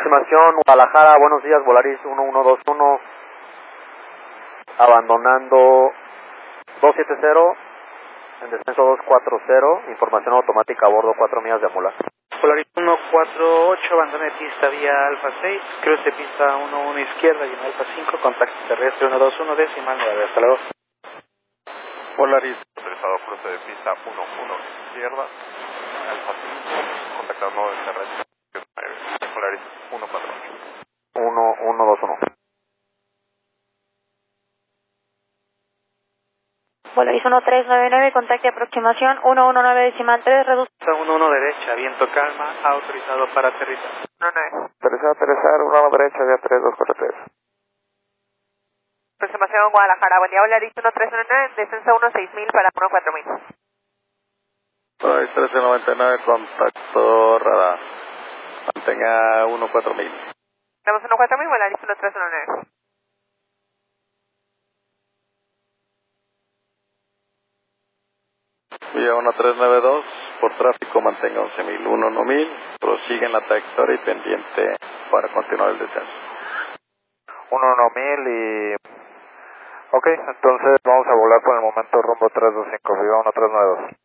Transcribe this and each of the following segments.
Aproximación Guadalajara, buenos días, Volaris 1121, abandonando 270, en descenso 240, información automática a bordo 4 millas de Amula. Volaris 148, abandone pista vía Alfa 6, cruce pista 11 izquierda y en Alfa 5, contacto terrestre 121, decimal 9, hasta luego. Volaris, autorizado cruce de pista 11 izquierda, Alfa 5, contactado 9 terrestre. Volaris 148. 1121. Volaris 1399, contacte aproximación 119 decimal 3, reduce. 11 derecha, viento calma, autorizado para aterrizar. No. Aterrizar, 1 derecha, vía 3243. Aproximación Guadalajara, buen día, Volaris 1399, descenso 16000 para 14000. Volaris 1399, contacto radar. Mantenga 14000. Tenemos 14000, Volaris 1399. Vía 1392, por tráfico mantenga 11000, 1000, prosigue en la trayectoria y pendiente para continuar el descenso. 1000 y... Ok, entonces vamos a volar por el momento rumbo 325, viva 1392.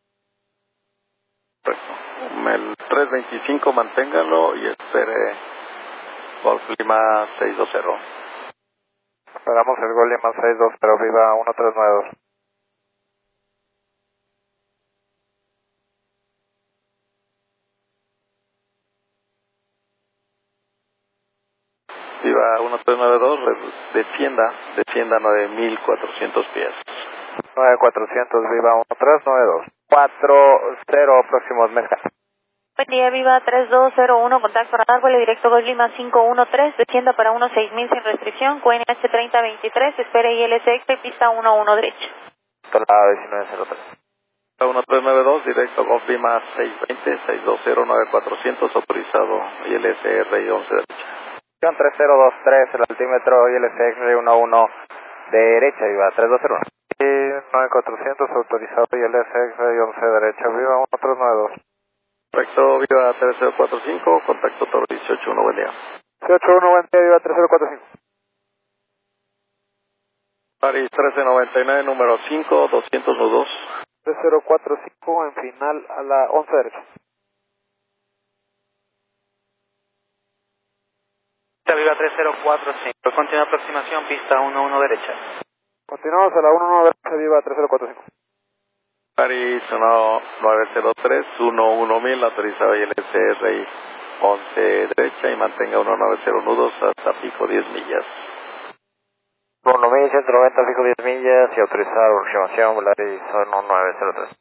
Perfecto. El 325 manténgalo y espere Golf Lima 620. Esperamos el Golf Lima 620, viva 1392. Viva 1392, descienda 9400 pies. 9400, viva 1392. 40, próximos Mezcal. Buen día, Viva 3201, contacto radar, vuelo directo Gol Lima 513, descienda para 16000 sin restricción, QNH 3023, espere ILSX, pista 11 derecha. La 1903. 1392, directo Golf Lima 620, 620, 9400, autorizado ILSR y 11 derecha. 3023, el altímetro ILSX 11 derecha, viva 3201. Y 9400, autorizado ILSX 11 derecha, viva 1392. Perfecto, viva 3045, contacto Toro 181, buen día. 181, buen día, viva 3045. Paris 1399, número 5, 200 nudos. 3045, en final a la 11 derecha. Viva 3045, continua aproximación, pista 11 derecha. Continuamos a la 11 derecha, viva 3045. Paris 1903, 11000, autorizado ILSR y 11 derecha y mantenga 190 nudos hasta pico 10 millas. 1190, pico 10 millas y autorizada aproximación, Volaris 1903.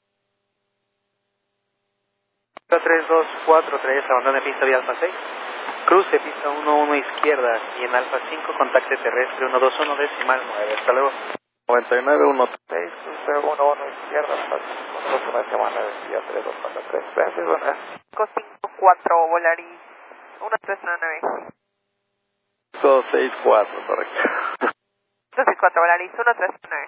3243, abandone pista vía Alfa 6, cruce pista 11 izquierda y en Alfa 5, contacte terrestre 121, decimal 9, hasta luego. 99, 6, cruce 11 izquierda, próxima semana del día 3243. Gracias, buenas. 554, Volaris 1399. 264, correcto. 264, Volaris 1399.